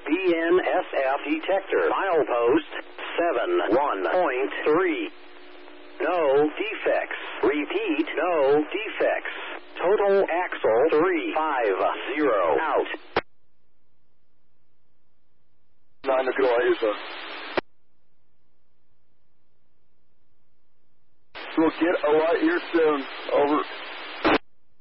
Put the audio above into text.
BNSF detector. Milepost 71.3. No defects. Repeat, no defects. Total axle 350 out. 9 Atlanta. We'll get a light here soon. Over.